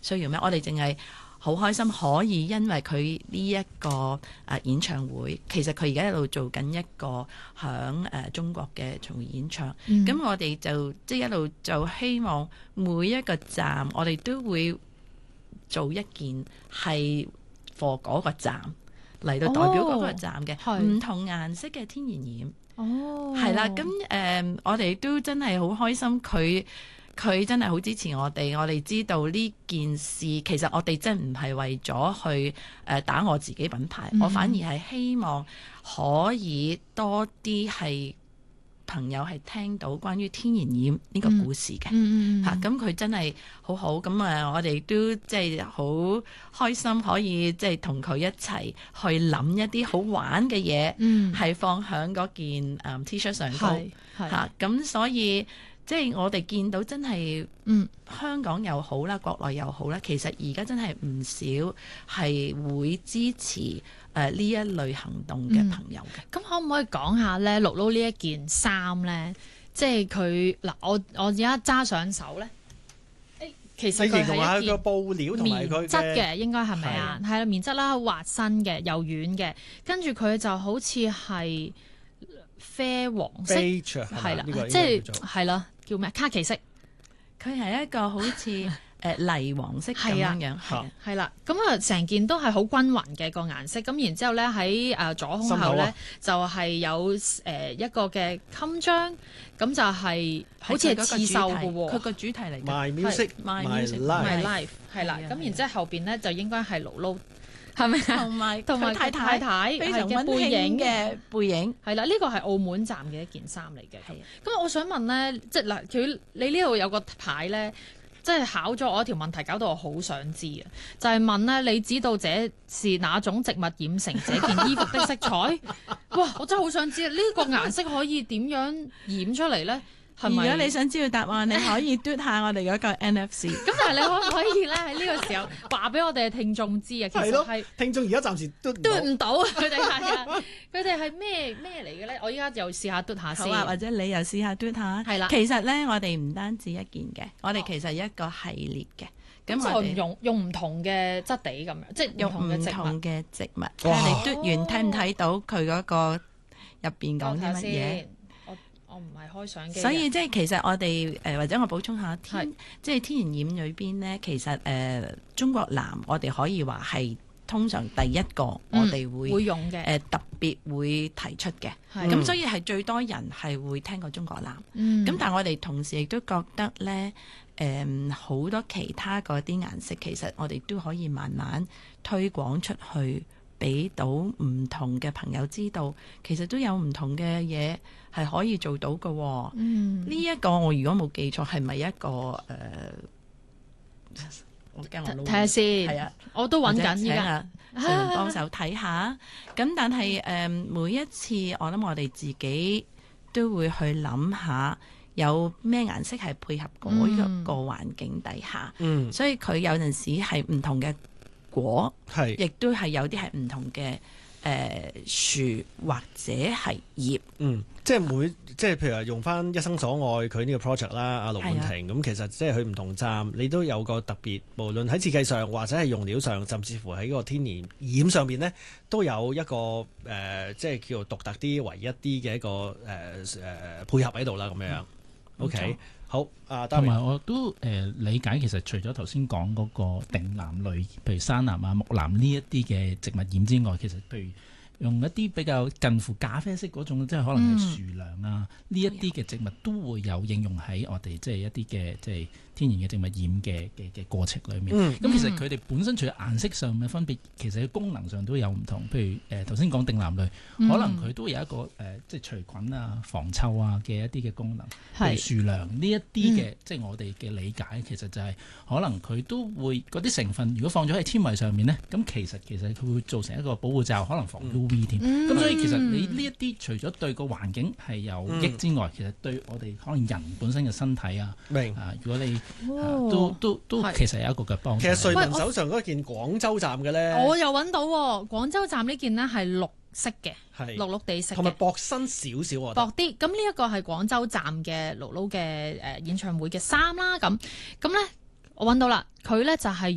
需要咩？我哋淨係好開心可以因為佢呢一個演唱會，其實佢而家一路做緊一個響中國嘅巡迴演唱，咁我哋就即係一路就希望每一個站我哋都會做一件係 for 嗰個站嚟到代表嗰個站嘅唔同顏色嘅天然染。係啦，咁我哋都真係好開心，佢真係好支持我哋。我哋知道呢件事，其實我哋真唔係為咗去打我自己品牌，我反而係希望可以多啲係朋友係聽到關於天然染呢個故事嘅嚇，咁佢真係好好，咁我哋都即係好開心可以即係同佢一齊去諗一啲好玩嘅嘢，係放喺嗰件T-shirt 上高嚇，咁所以即係我哋見到真係香港又好啦，國內又好啦，其實而家真係唔少係會支持呢一類行動嘅朋友嘅。 咁可唔可以講下咧，Lulu呢一件衫咧，即係佢嗱，我而家揸上手咧，其實佢係一件布料同埋佢棉質嘅，應該係咪啊？係啦，棉質啦，滑身嘅，又軟嘅，跟住佢就好似係啡黃色，係啦，即係係啦，叫咩？卡其色， 佢係一個好似泥黃色咁樣， 係啦，咁啊成件都係好均勻嘅個顏色，咁然之後咧喺左胸口咧就係有一個嘅襟章，咁就係好似係刺繡嘅喎， 佢個主題嚟嘅 My Music My Life 係啦，咁然之後後邊咧就應該係Lulu。係咪啊？同埋太太非常溫馨嘅背影， 係啦，呢個係澳門站嘅一件衫嚟嘅。咁我想問咧，即係嗱，你呢度有個牌咧，即係考咗我一條問題，搞到我好想知啊！就係問咧，你知道這是哪種植物染成這件衣服的色彩？哇！我真係好想知啊！呢個顏色可以點樣染出嚟咧？ 如果你想知道答案，你可以嘟下我哋嗰個 NFC。 咁但係你可唔可以咧喺呢個時候話俾我哋嘅聽眾知啊？其實係聽眾而家暫時嘟唔到，佢哋係啊，佢哋係咩嚟嘅咧？我依家又試下嘟下先， 或者你又試下嘟下。 係啦， 其實咧，我哋唔單止一件嘅，我哋其實一個系列嘅。 咁我哋用唔同嘅質地咁樣，即係用唔同嘅植物。你嘟完睇唔睇到佢嗰個入邊講啲乜嘢？ 我唔係開相機， 所以即係其實我哋或者我補充下即係天然染裏邊咧，其實中國藍我哋可以話係通常第一個我哋會用嘅特別會提出嘅，咁所以係最多人係會聽過中國藍。咁但係我哋同時亦都覺得咧，好多其他嗰啲顏色其實我哋都可以慢慢推廣出去。俾到唔同嘅朋友知道，其實都有唔同嘅嘢係可以做到嘅。呢一個我如果冇記錯，係咪一個我驚我睇下先， 係啊， 我都揾緊依家， 請幫手睇下。咁但係每一次我諗我哋自己都會去諗下有咩顏色係配合嗰一個環境底下。所以佢有陣時係唔同嘅。果亦都係有啲係唔同嘅樹或者係葉， 即係譬如話用翻一生所愛佢呢個 project 啦，阿盧冠廷咁，其實即係佢唔同站，你都有個特別，無論喺設計上或者係用料上，甚至乎喺個天然染上邊呢，都有一個即係叫做獨特啲、唯一啲嘅一個配合喺度啦，咁樣。OK。好， 同埋我都理解，其實除咗頭先講嗰個定藍類，譬如山藍啊、木藍呢一啲嘅植物染之外，其實譬如用一啲比較近乎咖啡色嗰種，即係可能係樹糧啊，呢一啲嘅植物都會有應用喺我哋即係一啲嘅即係天然嘅植物染嘅過程裏面。咁其實佢哋本身除咗顏色上嘅分別，其實喺功能上都有唔同。譬如頭先講定藍類，可能佢都有一個即係除菌啊、防臭啊嘅一啲嘅功能。譬如樹糧呢一啲嘅，即係我哋嘅理解，其實就係可能佢都會嗰啲成分，如果放咗喺纖維上面咧，咁其實佢會造成一個保護罩，可能防 UV 添。咁所以其實你呢一啲除咗對個環境係有益之外，其實對我哋可能人本身嘅身體啊，如果你都其實有一個嘅幫助。 其實瑞文手上嗰件廣州站嘅咧， 我又揾到廣州站呢件呢係綠色嘅，綠綠地色嘅， 同埋薄身少少啊， 薄啲。咁呢一個係廣州站嘅Lulu嘅演唱會嘅衫啦。咁咧，我揾到啦，佢咧就係